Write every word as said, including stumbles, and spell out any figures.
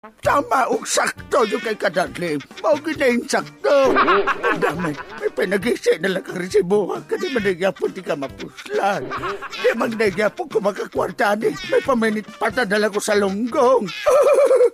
Tama og sakto yung kay Kadadli. Mao ginayin sakto. Ang dami. May pinag-isi na lang kang resibuhan. Kasi mannagyapon di ka mapuslan. Di man nagyapon kung makakwartani. May paminit patadala ko sa lunggong.